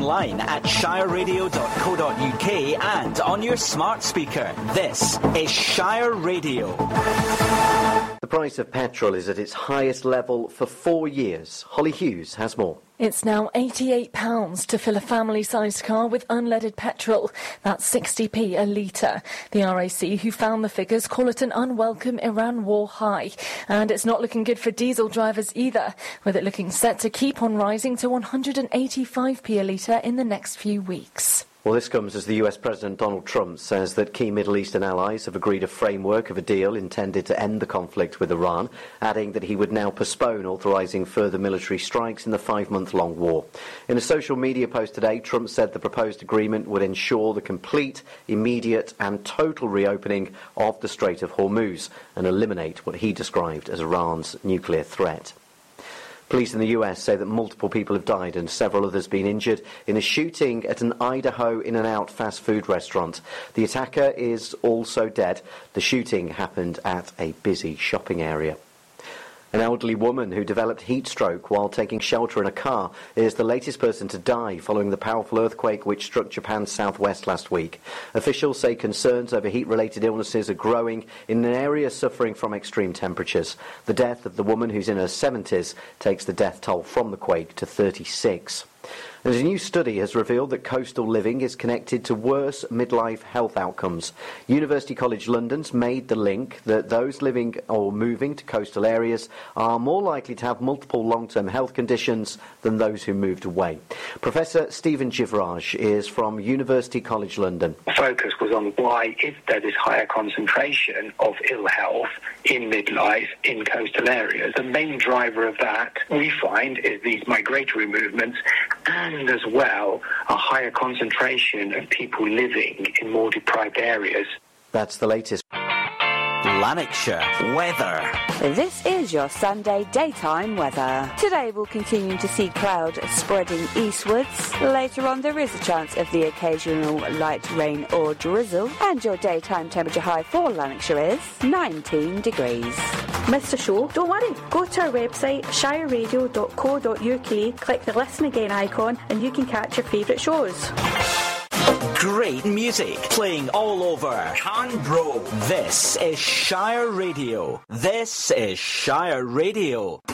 online at shireradio.co.uk and on your smart speaker. This is Shire Radio. The price of petrol is at its highest level for 4 years. Holly Hughes has more. It's now £88 to fill a family-sized car with unleaded petrol. That's 60p a litre. The RAC, who found the figures, call it an unwelcome Iran war high. And it's not looking good for diesel drivers either, with it looking set to keep on rising to 185p a litre in the next few weeks. Well, this comes as the US President Donald Trump says that key Middle Eastern allies have agreed a framework of a deal intended to end the conflict with Iran, adding that he would now postpone authorising further military strikes in the 5-month-long war. In a social media post today, Trump said the proposed agreement would ensure the complete, immediate and total reopening of the Strait of Hormuz and eliminate what he described as Iran's nuclear threat. Police in the US say that multiple people have died and several others been injured in a shooting at an Idaho In-N-Out fast food restaurant. The attacker is also dead. The shooting happened at a busy shopping area. An elderly woman who developed heat stroke while taking shelter in a car is the latest person to die following the powerful earthquake which struck Japan's southwest last week. Officials say concerns over heat-related illnesses are growing in an area suffering from extreme temperatures. The death of the woman, who's in her 70s, takes the death toll from the quake to 36. And a new study has revealed that coastal living is connected to worse midlife health outcomes. University College London's made the link that those living or moving to coastal areas are more likely to have multiple long-term health conditions than those who moved away. Professor Stephen Jivraj is from University College London. The focus was on why is there this higher concentration of ill health in midlife in coastal areas. The main driver of that, we find, is these migratory movements and as well a higher concentration of people living in more deprived areas. That's the latest. Lanarkshire weather. This is your Sunday daytime weather. Today we'll continue to see cloud spreading eastwards. Later on there is a chance of the occasional light rain or drizzle. And your daytime temperature high for Lanarkshire is 19 degrees. Missed a show? Don't worry. Go to our website shireradio.co.uk, click the listen again icon and you can catch your favourite shows. Great music playing all over Canbro. This is Shire Radio. This is Shire Radio.